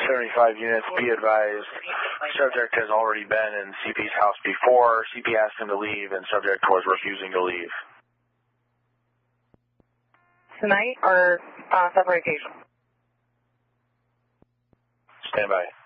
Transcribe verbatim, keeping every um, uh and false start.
seventy-five units, be advised, subject has already been in C P's house before. C P asked him to leave, and subject was refusing to leave. Tonight or uh, separate occasion? Stand by.